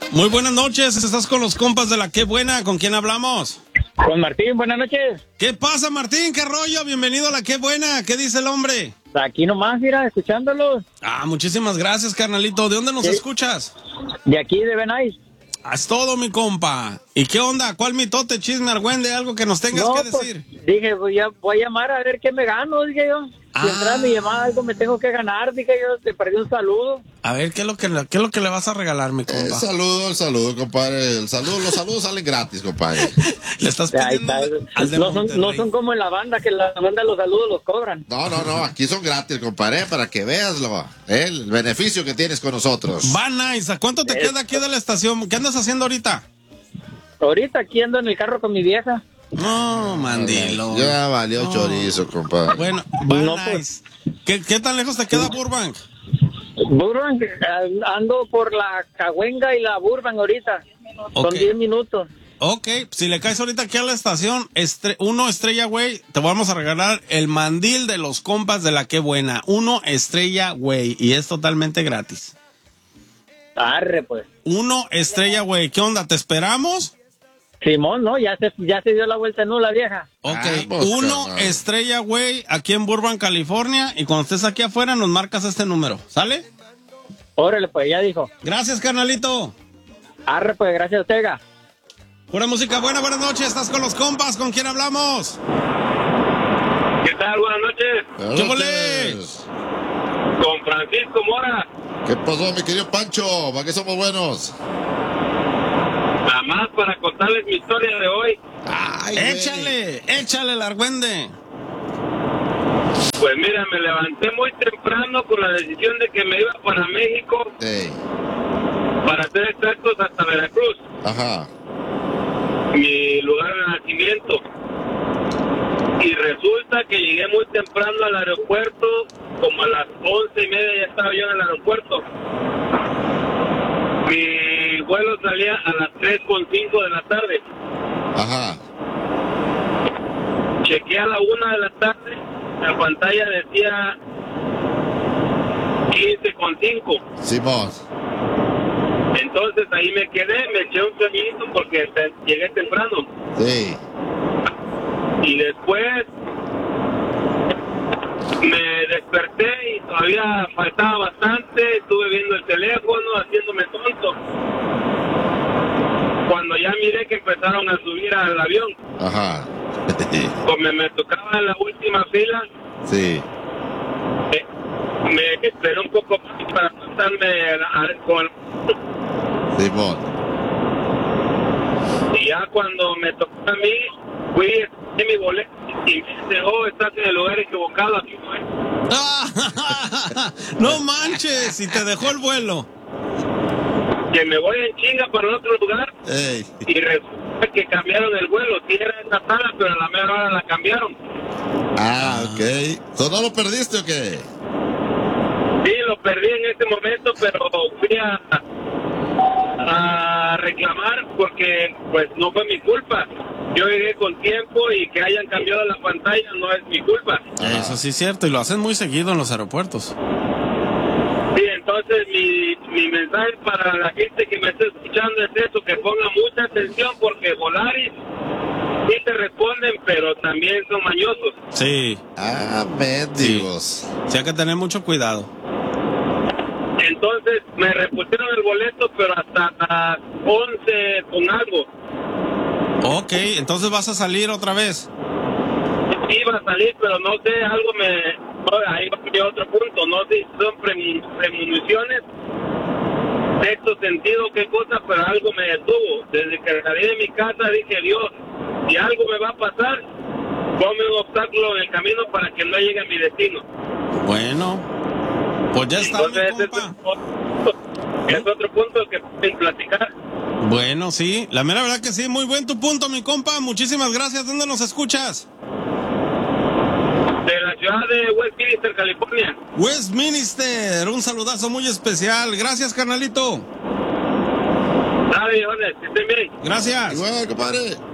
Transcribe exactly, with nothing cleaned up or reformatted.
Muy buenas noches, estás con los compas de la Qué Buena, ¿con quién hablamos? Con Martín, buenas noches. ¿Qué pasa, Martín? ¿Qué rollo? Bienvenido a la Qué Buena, ¿qué dice el hombre? Aquí nomás, mira, escuchándolos. Ah, muchísimas gracias, carnalito. ¿De dónde nos ¿Sí? escuchas? De aquí, de Benais. Haz todo, mi compa. ¿Y qué onda? ¿Cuál mitote, chisme, argüende, algo que nos tengas No, que pues, decir? dije, voy a, voy a llamar a ver qué me gano, dije yo. Si Ah. entra mi llamada, algo me tengo que ganar, dije yo, te perdí un saludo. A ver, ¿qué es lo que le, qué es lo que le vas a regalar, mi El compa? saludo, el saludo, compadre. El saludo, los saludos salen gratis, compadre. Le estás Ahí pidiendo está. al de No son, Monterrey. no son como en la banda, que la banda los saludos los cobran. No, no, no, aquí son gratis, compadre, para que veas lo, eh, el beneficio que tienes con nosotros. Va, nice. ¿A cuánto te Eso. queda aquí de la estación? ¿Qué andas haciendo ahorita? Ahorita aquí ando en el carro con mi vieja. No, mandilo. Ya valió No. chorizo, compadre. Bueno, va, No, nice. ¿Qué, ¿Qué tan lejos te queda Burbank? Burbank, eh, ando por la Cahuenga y la Burbank ahorita. Ok. Son diez minutos. Ok, si le caes ahorita aquí a la estación, estre- uno Estrella Güey, te vamos a regalar el mandil de los compas de la Qué Buena. Uno Estrella Güey, y es totalmente gratis. Arre, pues. Uno Estrella Güey, ¿qué onda? ¿Te esperamos? Simón, ¿no? Ya se, ya se dio la vuelta, ¿no? La vieja. Ok, Ah, pues, uno carnal. Estrella Güey, aquí en Burbank, California, y cuando estés aquí afuera nos marcas este número, ¿sale? Órale, pues, ya dijo. Gracias, carnalito. Arre, pues, gracias, Tega. Pura música buena, buenas noches, estás con los compas, ¿con quién hablamos? ¿Qué tal? Buenas noches. Buenas ¿Qué noches. Con Francisco Mora. ¿Qué pasó, mi querido Pancho? ¿Para qué somos buenos? Nada más para contarles mi historia de hoy. Ay, güey. Échale, échale el argüende. Pues mira, me levanté muy temprano con la decisión de que me iba para México, Ey, para ser exactos hasta Veracruz, ajá. mi lugar de nacimiento. Y resulta que llegué muy temprano al aeropuerto, como a las once y media ya estaba yo en el aeropuerto. Mi vuelo salía a las tres con cinco de la tarde. Ajá. Chequé a la una de la tarde, la pantalla decía quince con cinco. Simón. Entonces ahí me quedé, me eché un sueñito porque te- llegué temprano. Sí. Y después me desperté y todavía faltaba bastante, estuve viendo el teléfono, haciéndome tonto. Cuando ya miré que empezaron a subir al avión, Ajá. pues me, me tocaba en la última fila, Sí. eh, me esperé un poco más para pasarme a- a- con... Simón. Y ya cuando me tocó a mí, fui, escogí mi boleto y me dice, oh, estás en el lugar equivocado, aquí no es. No manches, y te dejó el vuelo. Que me voy en chinga para otro lugar Ey. y resulta que cambiaron el vuelo. Sí era esa sala, pero a la mera hora la cambiaron. Ah, ok. ¿Tú no lo perdiste o qué? Sí, lo perdí en ese momento, pero fui a, a reclamar porque pues no fue mi culpa. Yo llegué con tiempo y que hayan cambiado la pantalla no es mi culpa. Eso sí es cierto, y lo hacen muy seguido en los aeropuertos. Sí, entonces mi, mi mensaje para la gente que me está escuchando es eso, que ponga mucha atención porque Volaris sí te responden, pero también son mañosos. Sí, Ah, mendigos. sí hay que tener mucho cuidado. Entonces me repusieron el boleto, pero hasta las once con algo. Ok, entonces vas a salir otra vez. Iba a salir, pero no sé, algo me... no, ahí va mi otro punto, no sé si son premu- premoniciones, sexto sentido, qué cosa, pero algo me detuvo. Desde que salí de mi casa dije, Dios, si algo me va a pasar, ponme un obstáculo en el camino para que no llegue a mi destino. Bueno, pues ya está, Entonces mi ese es compa. otro, es otro punto que pueden platicar. Bueno, sí, la mera verdad que sí, muy buen tu punto, mi compa. Muchísimas gracias. ¿Dónde nos escuchas? De la ciudad de Westminster, California. Westminster, un saludazo muy especial. Gracias, carnalito. Dale, Jones, que estén bien. Gracias. Igual, compadre.